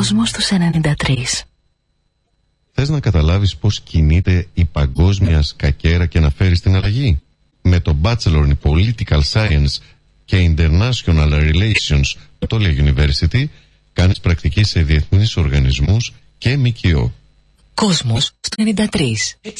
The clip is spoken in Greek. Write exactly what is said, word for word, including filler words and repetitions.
Κόσμος στους ενενήντα τρία. Θες να καταλάβεις πώς κινείται η παγκόσμια σκακέρα και να φέρεις την αλλαγή? Με το Bachelor in Political Science και International Relations του Tolia University κάνεις πρακτική σε διεθνείς οργανισμούς και ΜΚΟ. Κόσμος στο ενενήντα τρία.